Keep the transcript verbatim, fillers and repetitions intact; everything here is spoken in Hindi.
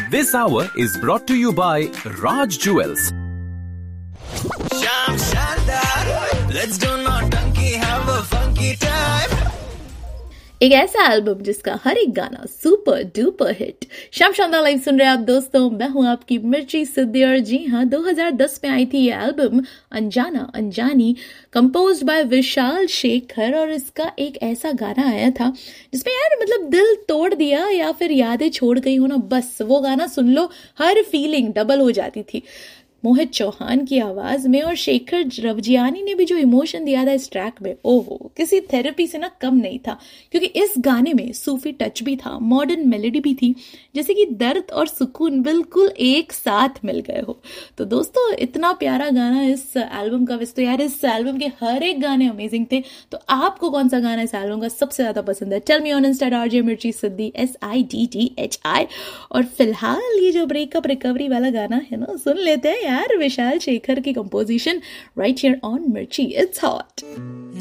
This hour is brought to you by Raj Jewels. Sham Shandar, let's do naughty, have a funky time. एक ऐसा एल्बम जिसका हर एक गाना सुपर डुपर हिट। शाम शानदार लाइव सुन रहे हैं आप दोस्तों, मैं हूं आपकी मिर्ची सिद्धि। और जी हाँ, दो हज़ार दस में आई थी ये एल्बम अनजाना अनजानी, कंपोज्ड बाय विशाल शेखर। और इसका एक ऐसा गाना आया था जिसमें यार मतलब दिल तोड़ दिया या फिर यादें छोड़ गई हो ना, बस वो गाना सुन लो, हर फीलिंग डबल हो जाती थी। मोहित चौहान की आवाज में और शेखर रवजियानी ने भी जो इमोशन दिया था इस ट्रैक में, ओहो, किसी थेरेपी से ना कम नहीं था। क्योंकि इस गाने में सूफी टच भी था, मॉडर्न मेलोडी भी थी, जैसे कि दर्द और सुकून बिल्कुल एक साथ मिल गए हो। तो दोस्तों, इतना प्यारा गाना इस एल्बम का। वैसे तो यार इस एल्बम के हर एक गाने अमेजिंग थे। तो आपको कौन सा गाना इस एल्बम का सबसे ज्यादा पसंद है? Tell me on Insta RJ मिर्ची सिद्धि, S I D T H I. और फिलहाल ये जो ब्रेकअप रिकवरी वाला गाना है ना, सुन लेते हैं यार, विशाल शेखर की कंपोजिशन, राइट हियर ऑन मिर्ची। It's hot.